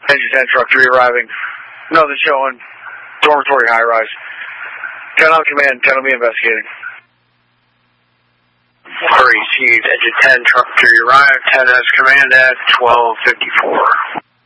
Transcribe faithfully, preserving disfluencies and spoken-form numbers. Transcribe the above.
Engine ten, truck three arriving. Nothing showing. Dormitory high rise. ten on command, ten will be investigating. Received. Engine ten, truck three arrived. ten has command at twelve fifty-four.